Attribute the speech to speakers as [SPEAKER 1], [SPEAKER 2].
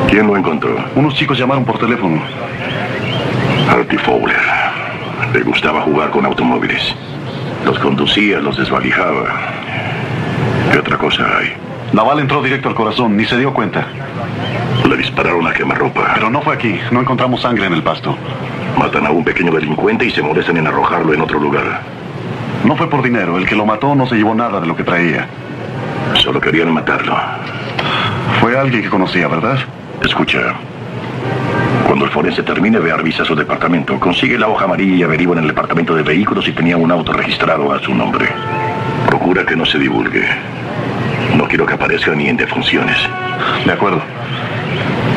[SPEAKER 1] ¿Quién lo encontró?
[SPEAKER 2] Unos chicos llamaron por teléfono.
[SPEAKER 1] Artie Fowler. Le gustaba jugar con automóviles. Los conducía, los desvalijaba. ¿Qué otra cosa hay?
[SPEAKER 2] La bala entró directo al corazón, ni se dio cuenta.
[SPEAKER 1] Le dispararon a quemarropa.
[SPEAKER 2] Pero no fue aquí, no encontramos sangre en el pasto.
[SPEAKER 1] Matan a un pequeño delincuente y se molestan en arrojarlo en otro lugar.
[SPEAKER 2] No fue por dinero, el que lo mató no se llevó nada de lo que traía.
[SPEAKER 1] Solo querían matarlo.
[SPEAKER 2] Fue alguien que conocía, ¿verdad?
[SPEAKER 1] Escucha. Cuando el forense termine, ve a revisar su departamento. Consigue la hoja amarilla y averigua en el departamento de vehículos si tenía un auto registrado a su nombre. Procura que no se divulgue. No quiero que aparezca ni en defunciones.
[SPEAKER 2] De acuerdo.